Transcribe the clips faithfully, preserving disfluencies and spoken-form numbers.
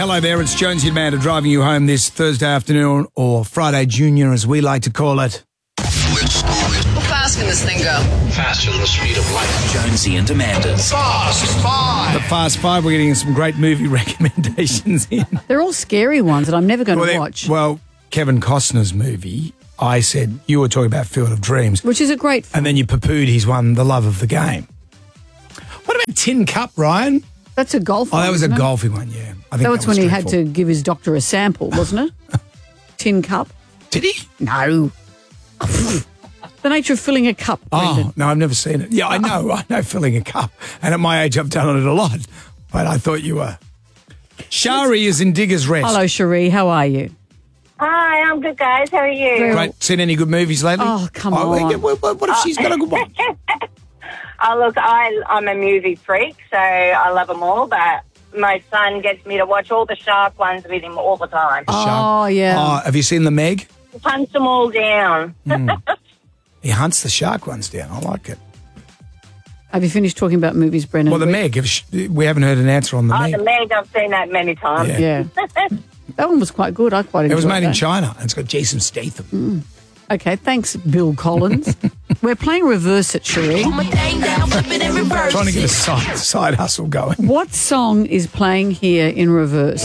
Hello there, it's Jonesy and Amanda driving you home this Thursday afternoon, or Friday Junior as we like to call it. How fast can this thing go? Faster than the speed of light. Jonesy and Amanda's Fast Five. The Fast Five, we're getting some great movie recommendations in. They're all scary ones that I'm never going well, to they- watch. Well, Kevin Costner's movie, I said, you were talking about Field of Dreams, which is a great film. and then you poo-pooed he's won the love of the game. What about Tin Cup, Ryan? That's a golf Oh, one. that was a isn't it? golfing one, yeah. I think That was when he had to straightforward. give his doctor a sample, wasn't it? Tin cup? Did he? No. The nature of filling a cup, Brendan. Oh, no, I've never seen it. Yeah, I know. I know filling a cup. And at my age, I've done it a lot. But I thought you were. Shari is in Diggers Rest. Hello, Cherie. How are you? Hi, I'm good, guys. How are you? Very Great. Seen any good movies lately? Oh, come oh, on. What, what, what if she's got a good one? Oh, look, I, I'm a movie freak, so I love them all, but my son gets me to watch all the shark ones with him all the time. Oh, yeah. Oh, have you seen the Meg? Punch them all down. He hunts the shark ones down. I like it. Have you finished talking about movies, Brendan? Well, the Meg, if sh we haven't heard an answer on the Oh, Meg. the Meg, I've seen that many times. Yeah. Yeah. That one was quite good. I quite enjoyed It was made in that. China, and it's got Jason Statham. Okay, thanks, Bill Collins. We're playing reverse at Cherie. Trying to get a side, side hustle going. What song is playing here in reverse?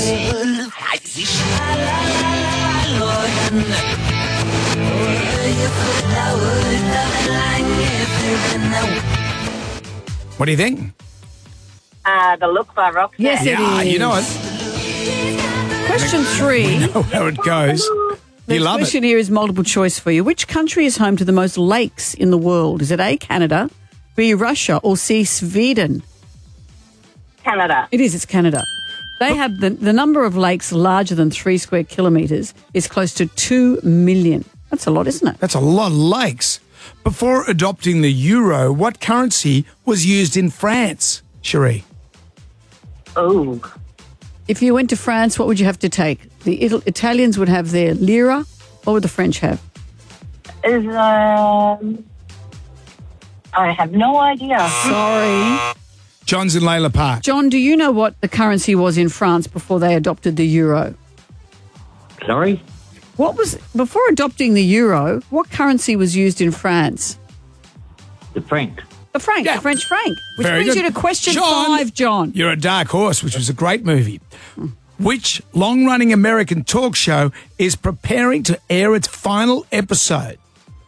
What do you think? Uh, the Look by Roxanne. Yes, it Yeah, is. you know it. Question three. Know how it goes. You The love question it. here is multiple choice for you. Which country is home to the most lakes in the world? Is it A, Canada, B, Russia, or C, Sweden? Canada. It is, it's Canada. They have the, the number of lakes larger than three square kilometres is close to two million. That's a lot, isn't it? That's a lot of lakes. Before adopting the euro, what currency was used in France, Cherie? Oh, If you went to France, what would you have to take? The Ital- Italians would have their lira. What would the French have? is um, I have no idea. Sorry. John's in Layla Park. John, do you know what the currency was in France before they adopted the euro? Sorry? What was, before adopting the euro, what currency was used in France? The franc. The franc, Yeah. the French franc. Which Very brings good. you to question John, five, John. You're a dark horse, which was a great movie. Which long-running American talk show is preparing to air its final episode?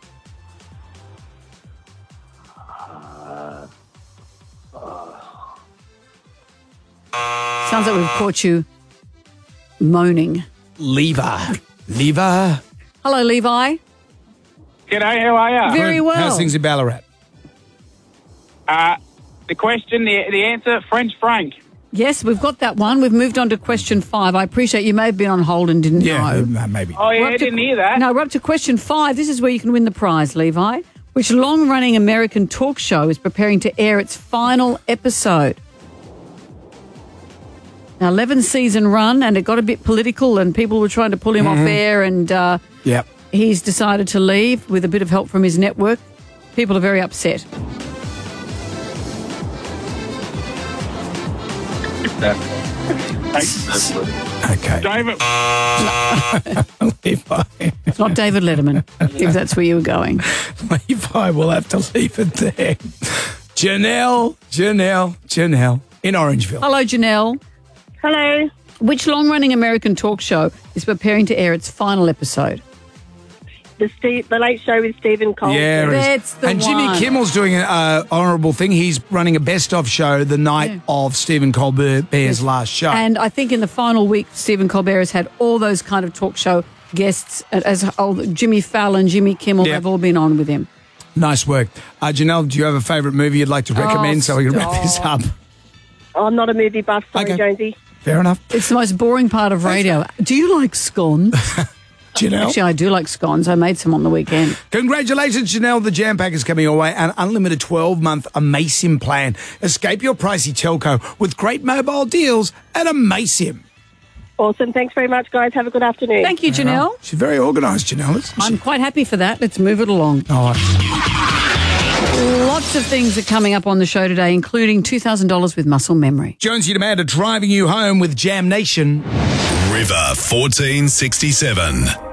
Sounds like we've caught you moaning. Lever. Lever. Hello, Levi. G'day, how are you? Very well. How's things in Ballarat? Uh, the question, the, the answer, French franc. Yes, we've got that one. We've moved on to question five. I appreciate you may have been on hold and didn't Yeah, know. uh, maybe. Oh, yeah, We're I up to- didn't hear that. No, we're up to question five. This is where you can win the prize, Levi. Which long-running American talk show is preparing to air its final episode? Now, eleven-season run, and it got a bit political, and people were trying to pull him Mm-hmm. off air, and uh, Yep. he's decided to leave with a bit of help from his network. People are very upset. Okay. David, Levi. It's not David Letterman, if that's where you were going. Levi will have to leave it there. Janelle, Janelle, Janelle in Orangeville. Hello, Janelle. Hello. Which long-running American talk show is preparing to air its final episode? The Steve, the Late Show with Stephen Colbert. Yeah, it is. That's the and Jimmy one. Kimmel's doing an uh, honourable thing. He's running a best-of show the night Yeah. of Stephen Colbert's last show. And I think in the final week, Stephen Colbert has had all those kind of talk show guests, as old Jimmy Fallon, Jimmy Kimmel, Yep. they've all been on with him. Nice work. Uh, Janelle, do you have a favourite movie you'd like to recommend so we can wrap this up? I'm not a movie buff, sorry, Okay. Jonesy. Fair enough. It's the most boring part of radio. Do you like scones? Janelle. Actually, I do like scones. I made some on the weekend. Congratulations, Janelle. The Jam Pack is coming your way. An unlimited twelve-month Amasim plan. Escape your pricey telco with great mobile deals at Amasim. Awesome. Thanks very much, guys. Have a good afternoon. Thank you, Janelle. She's very organised, Janelle, isn't she? I'm quite happy for that. Let's move it along. All right. Lots of things are coming up on the show today, including two thousand dollars with muscle memory. Jonesy and Amanda driving you home with Jam Nation. River fourteen sixty-seven.